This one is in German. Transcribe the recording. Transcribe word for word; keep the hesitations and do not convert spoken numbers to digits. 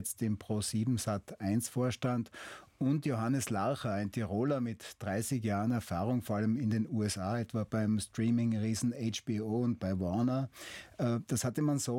jetzt im Pro sieben Sat eins Vorstand, und Johannes Larcher, ein Tiroler mit dreißig Jahren Erfahrung, vor allem in den U S A, etwa beim Streaming-Riesen H B O und bei Warner. Das hatte man so